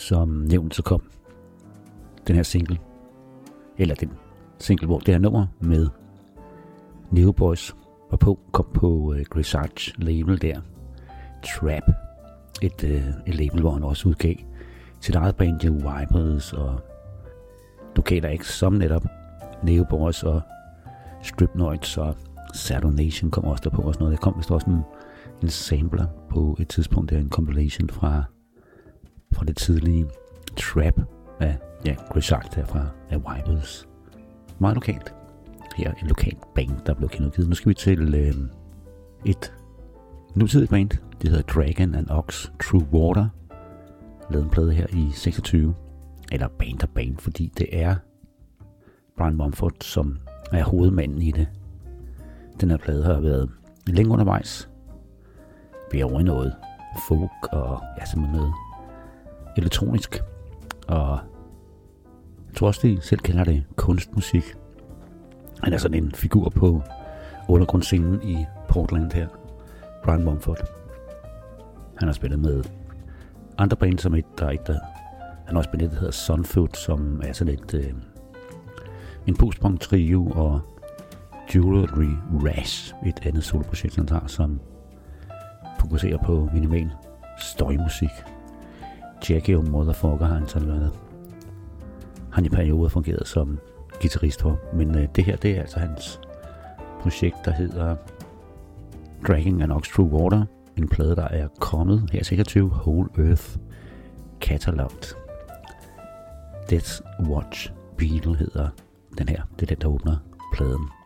Som nævnt, så kom den her single, eller den single, hvor det her nummer med Neo Boys var på, kom på Grizzards label der, Trap, et label, hvor han også udgav sit eget band, The Vipers, og lokaler ikke som netop Neo Boys og Stripnoids og Saturn Nation kom også derpå og sådan noget. Der kom vist også en sampler på et tidspunkt, der en compilation fra det tidlige Trap af Grizzards der fra Vipers. Meget lokalt. Her en lokalt band, der blev genudgivet. Nu skal vi til et nutidigt band. Det hedder Dragon and Ox True Water. Lavet en plade her i 26. Eller band, fordi det er Brian Mumford, som er hovedmanden i det. Den her plade har været længe undervejs. Vi er over i noget folk og simpelthen noget elektronisk. Og jeg tror også, de selv kalder det kunstmusik. Han er sådan en figur på undergrundsscenen i Portland her. Brian Mumford. Han har spillet med andre bands, som han har også spillet, der hedder Sunfoot, som er sådan en post-punk trio, og Jewelry Rash, et andet soloprojekt, han har, som fokuserer på minimal støjmusik. Jackie og Motherfucker har han så lavet. Han i perioder fungeret som guitarist for, men det her, det er altså hans projekt, der hedder Dragon and Ox True Water, en plade, der er kommet her 26, Whole Earth Cataloged. Death Watch Beetle hedder den her. Det er den, der åbner pladen.